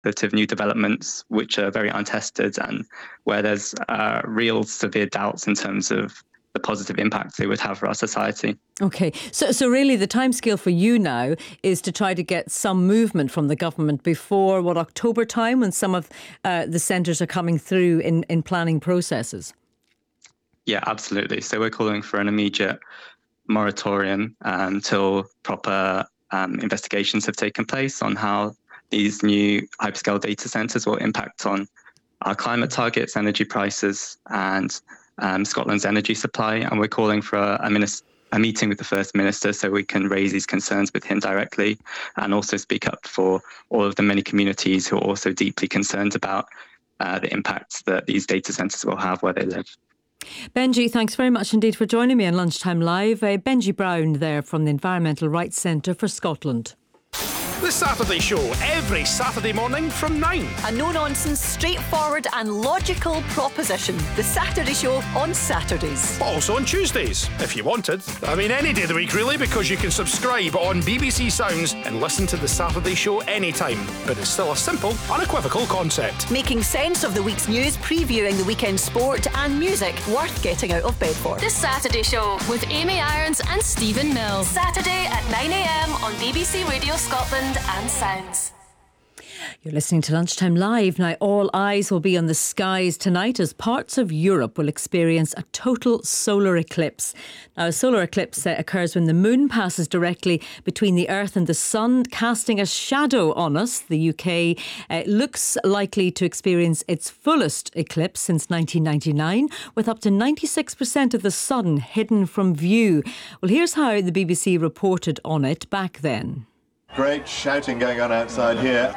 speculative new developments which are very untested and where there's real severe doubts in terms of the positive impact they would have for our society. Okay, so really the timescale for you now is to try to get some movement from the government before, October time, when some of the centres are coming through in planning processes? Yeah, absolutely. So we're calling for an immediate moratorium until proper investigations have taken place on how these new hyperscale data centres will impact on our climate targets, energy prices, and Scotland's energy supply. And we're calling for a meeting with the First Minister so we can raise these concerns with him directly and also speak up for all of the many communities who are also deeply concerned about the impacts that these data centres will have where they live. Benji, thanks very much indeed for joining me on Lunchtime Live. Benji Brown there from the Environmental Rights Centre for Scotland. The Saturday Show, every Saturday morning from 9. A no-nonsense, straightforward and logical proposition. The Saturday Show on Saturdays. But also on Tuesdays, if you wanted. I mean, any day of the week, really, because you can subscribe on BBC Sounds and listen to The Saturday Show anytime. But it's still a simple, unequivocal concept. Making sense of the week's news, previewing the weekend sport and music worth getting out of bed for. The Saturday Show with Amy Irons and Stephen Mills. Saturday at 9 a.m. on BBC Radio Scotland and Sounds. You're listening to Lunchtime Live. Now, all eyes will be on the skies tonight as parts of Europe will experience a total solar eclipse. Now, a solar eclipse occurs when the moon passes directly between the Earth and the Sun, casting a shadow on us. The UK looks likely to experience its fullest eclipse since 1999, with up to 96% of the Sun hidden from view. Well, here's how the BBC reported on it back then. Great shouting going on outside here.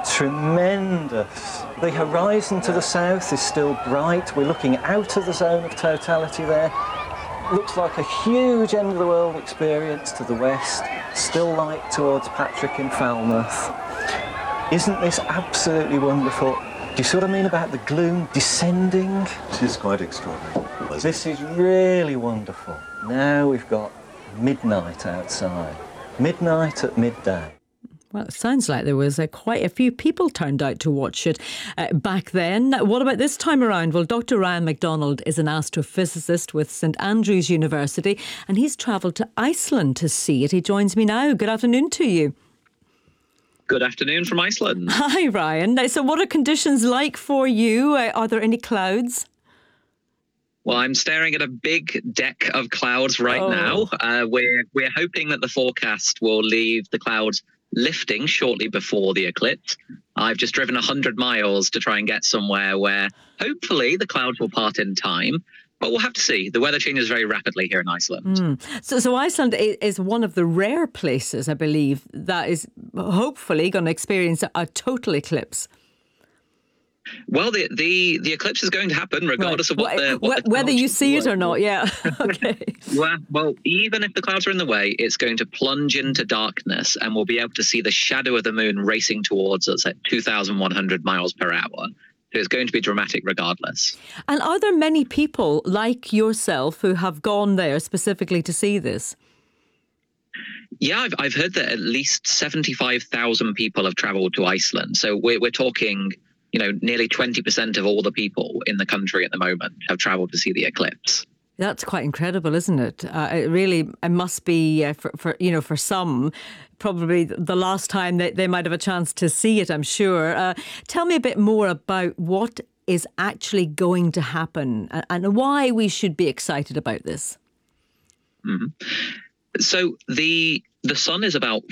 Tremendous. The horizon to the south is still bright. We're looking out of the zone of totality there. Looks like a huge end of the world experience to the west. Still light towards Patrick in Falmouth. Isn't this absolutely wonderful? Do you see what I mean about the gloom descending? It is quite extraordinary. This is really wonderful. Now we've got midnight outside. Midnight at midday. Well, it sounds like there was quite a few people turned out to watch it back then. What about this time around? Well, Dr. Ryan MacDonald is an astrophysicist with St Andrews University and he's travelled to Iceland to see it. He joins me now. Good afternoon to you. Good afternoon from Iceland. Hi, Ryan. So what are conditions like for you? Are there any clouds? Well, I'm staring at a big deck of clouds right now. We're hoping that the forecast will leave the clouds lifting shortly before the eclipse. I've just driven 100 miles to try and get somewhere where hopefully the clouds will part in time. But we'll have to see. The weather changes very rapidly here in Iceland. So Iceland is one of the rare places, I believe, that is hopefully going to experience a total eclipse. Well, the eclipse is going to happen regardless of whether you see it or not. Yeah. Okay. Well, even if the clouds are in the way, it's going to plunge into darkness, and we'll be able to see the shadow of the moon racing towards us at 2,100 miles per hour. So it's going to be dramatic regardless. And are there many people like yourself who have gone there specifically to see this? Yeah, I've heard that at least 75,000 people have travelled to Iceland. So we're talking, nearly 20% of all the people in the country at the moment have travelled to see the eclipse. That's quite incredible, isn't it? It must be for some, probably the last time they might have a chance to see it, I'm sure. Tell me a bit more about what is actually going to happen and why we should be excited about this. Mm-hmm. So the sun is about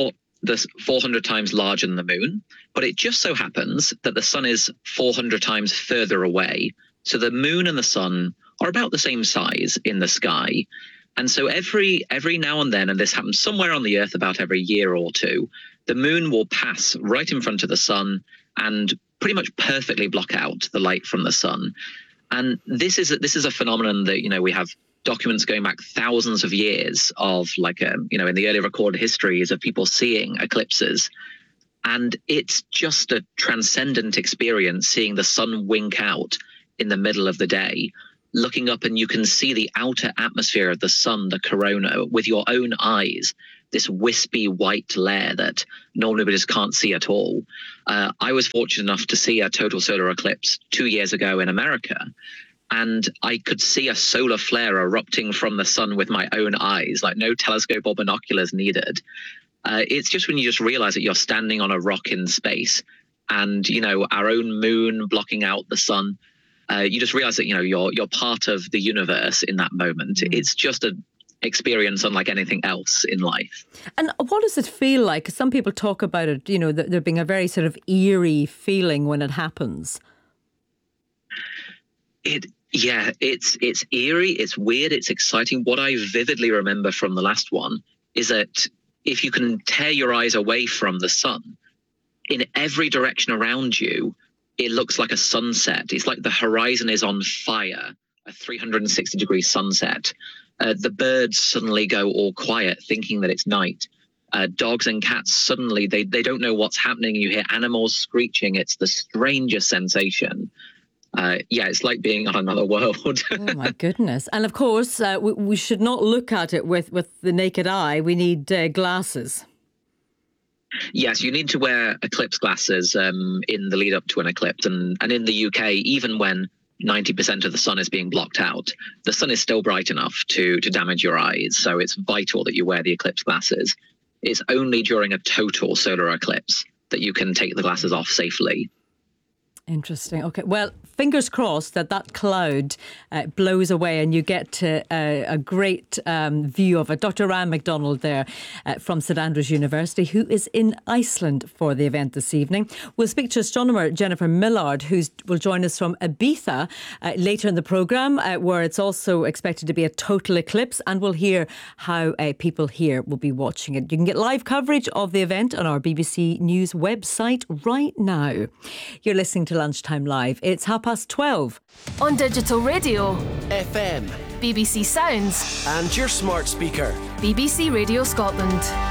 400 times larger than the moon, but it just so happens that the sun is 400 times further away. So the moon and the sun are about the same size in the sky. And so every now and then, and this happens somewhere on the Earth about every year or two, the moon will pass right in front of the sun and pretty much perfectly block out the light from the sun. And this is a phenomenon that, we have documents going back thousands of years of in the early recorded histories of people seeing eclipses. And it's just a transcendent experience seeing the sun wink out in the middle of the day. looking up and you can see the outer atmosphere of the sun, the corona, with your own eyes, this wispy white layer that normally we just can't see at all. I was fortunate enough to see a total solar eclipse 2 years ago in America, and I could see a solar flare erupting from the sun with my own eyes, like no telescope or binoculars needed. It's just when you just realize that you're standing on a rock in space, and, you know, our own moon blocking out the sun, you just realize that, you know, you're part of the universe in that moment. It's just an experience unlike anything else in life. And what does it feel like? Some people talk about it, you know, there being a very sort of eerie feeling when it happens. It's eerie, it's weird, it's exciting. What I vividly remember from the last one is that if you can tear your eyes away from the sun, in every direction around you, it looks like a sunset. It's like the horizon is on fire, a 360-degree sunset. The birds suddenly go all quiet, thinking that it's night. Dogs and cats suddenly, they don't know what's happening. You hear animals screeching. It's the strangest sensation. It's like being on another world. Oh my goodness. And of course, we should not look at it with the naked eye. We need glasses. Yes, you need to wear eclipse glasses in the lead up to an eclipse. And in the UK, even when 90% of the sun is being blocked out, the sun is still bright enough to damage your eyes. So it's vital that you wear the eclipse glasses. It's only during a total solar eclipse that you can take the glasses off safely. Interesting. Okay. Well, fingers crossed that cloud blows away and you get a great view of it. Dr. Ryan McDonald there from St Andrews University, who is in Iceland for the event this evening. We'll speak to astronomer Jennifer Millard, who will join us from Ibiza later in the programme, where it's also expected to be a total eclipse, and we'll hear how people here will be watching it. You can get live coverage of the event on our BBC News website right now. You're listening to Lunchtime Live. It's 12:30. On digital radio, FM, BBC Sounds, and your smart speaker, BBC Radio Scotland.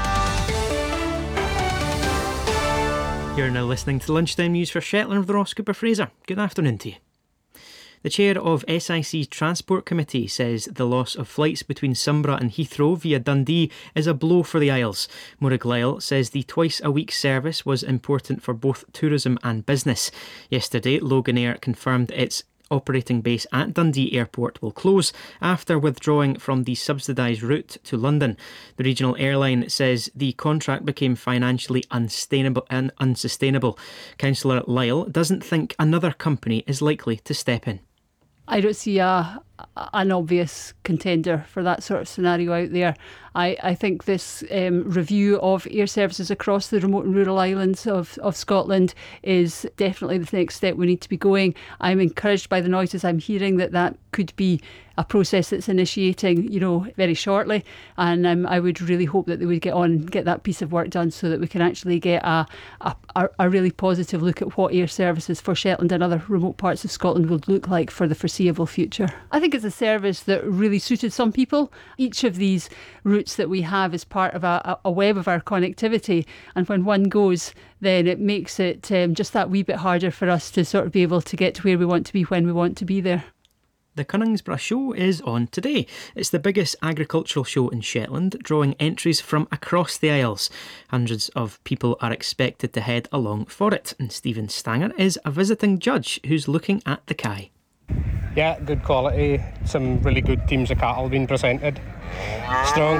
You're now listening to Lunchtime News for Shetland with Ross Cooper Fraser. Good afternoon to you. The chair of SIC's Transport Committee says the loss of flights between Sunborough and Heathrow via Dundee is a blow for the Isles. Morag Lyle says the twice-a-week service was important for both tourism and business. Yesterday, Loganair confirmed its operating base at Dundee Airport will close after withdrawing from the subsidised route to London. The regional airline says the contract became financially unsustainable. Councillor Lyle doesn't think another company is likely to step in. I don't see an obvious contender for that sort of scenario out there. I think this review of air services across the remote and rural islands of Scotland is definitely the next step we need to be going. I'm encouraged by the noises I'm hearing that could be a process that's initiating, very shortly. And I would really hope that they would get that piece of work done so that we can actually get a really positive look at what air services for Shetland and other remote parts of Scotland would look like for the foreseeable future. I think it's a service that really suited some people. Each of these routes that we have is part of a web of our connectivity, and when one goes, then it makes it just that wee bit harder for us to sort of be able to get to where we want to be when we want to be there. The Coningsborough Show is on today. It's the biggest agricultural show in Shetland, drawing entries from across the Isles. Hundreds of people are expected to head along for it, and Stephen Stanger is a visiting judge who's looking at the Kye. Yeah, good quality. Some really good teams of cattle being presented. Strong.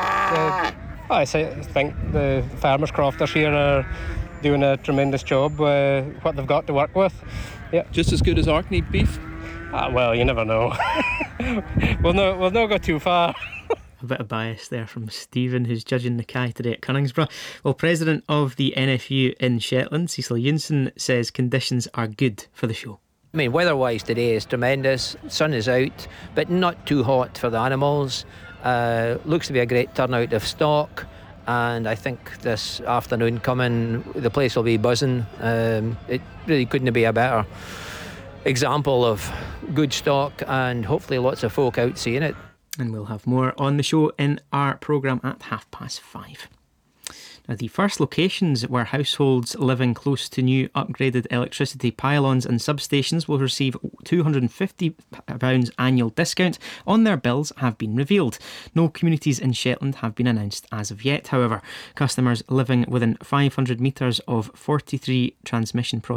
I think the farmers crofters here are doing a tremendous job with what they've got to work with. Yeah. Just as good as Orkney beef? Well, you never know. We'll not go too far. A bit of bias there from Stephen, who's judging the Kye today at Coningsborough. Well, President of the NFU in Shetland, Cecil Younson, says conditions are good for the show. I mean, weather-wise today is tremendous. Sun is out, but not too hot for the animals. Looks to be a great turnout of stock, and I think this afternoon coming, the place will be buzzing. It really couldn't be a better example of good stock, and hopefully lots of folk out seeing it. And we'll have more on the show in our programme at 5:30. Now, the first locations where households living close to new upgraded electricity pylons and substations will receive £250 annual discount on their bills have been revealed. No communities in Shetland have been announced as of yet, however. Customers living within 500 metres of 43 transmission projects